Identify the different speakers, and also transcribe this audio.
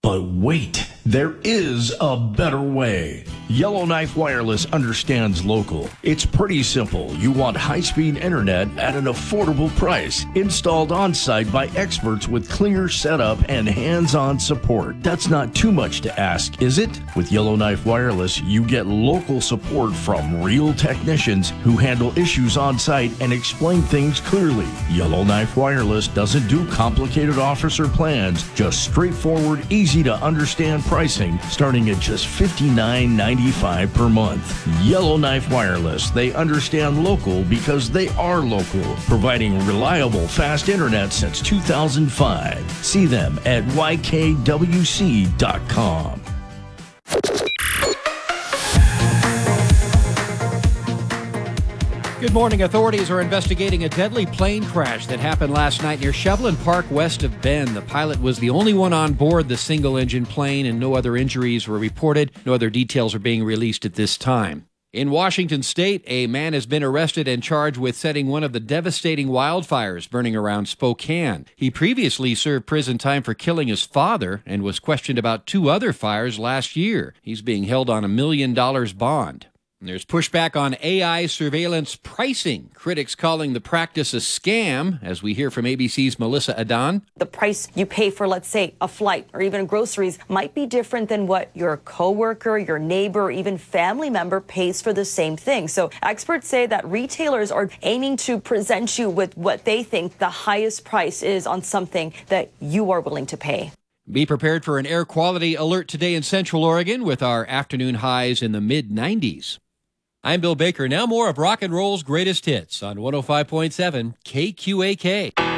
Speaker 1: But wait, there is a better way. Yellowknife Wireless understands local. It's pretty simple. You want high-speed internet at an affordable price, installed on-site by experts with clear setup and hands-on support. That's not too much to ask, is it? With Yellowknife Wireless, you get local support from real technicians who handle issues on-site and explain things clearly. Yellowknife Wireless doesn't do complicated offers or plans, just straightforward, easy to understand pricing starting at just $59.95 per month. Yellowknife Wireless, they understand local because they are local, providing reliable fast internet since 2005. See them at ykwc.com.
Speaker 2: Good morning. Authorities are investigating a deadly plane crash that happened last night near Shevlin Park west of Bend. The pilot was the only one on board the single-engine plane, and no other injuries were reported. No other details are being released at this time. In Washington State, a man has been arrested and charged with setting one of the devastating wildfires burning around Spokane. He previously served prison time for killing his father and was questioned about 2 other fires last year. He's being held on $1 million bond. There's pushback on AI surveillance pricing. Critics calling the practice a scam, as we hear from ABC's Melissa Adan.
Speaker 3: The price you pay for, let's say, a flight or even groceries might be different than what your coworker, your neighbor, or even family member pays for the same thing. So experts say that retailers are aiming to present you with what they think the highest price is on something that you are willing to pay.
Speaker 2: Be prepared for an air quality alert today in Central Oregon with our afternoon highs in the mid-90s. I'm Bill Baker. Now more of Rock and Roll's greatest hits on 105.7 KQAK.